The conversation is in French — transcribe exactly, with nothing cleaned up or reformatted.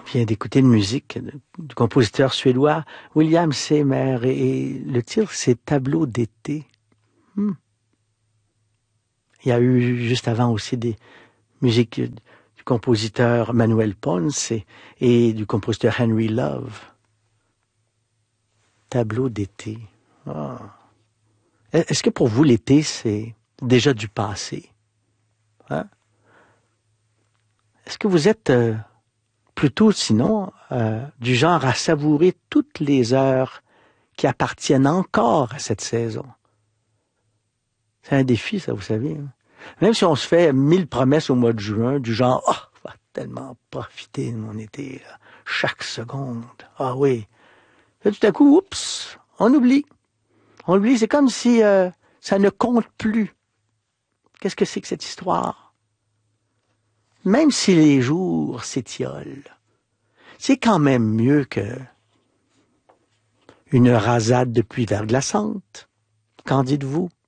vient d'écouter une musique du compositeur suédois William Seymour et, et le titre c'est Tableau d'été. Hmm. Il y a eu juste avant aussi des musiques du compositeur Manuel Ponce et, et du compositeur Henry Love. Tableau d'été. Oh. Est-ce que pour vous l'été c'est déjà du passé? Hein? Est-ce que vous êtes euh, plutôt, sinon, euh, du genre à savourer toutes les heures qui appartiennent encore à cette saison? C'est un défi, ça, vous savez. Hein? Même si on se fait mille promesses au mois de juin, du genre, oh, je vais tellement profiter de mon été, là, chaque seconde. Ah oui. Et tout à coup, oups, on oublie. On oublie, c'est comme si euh, ça ne compte plus. Qu'est-ce que c'est que cette histoire? Même si les jours s'étiolent, c'est quand même mieux que une rasade de pluie verglaçante. Qu'en dites-vous?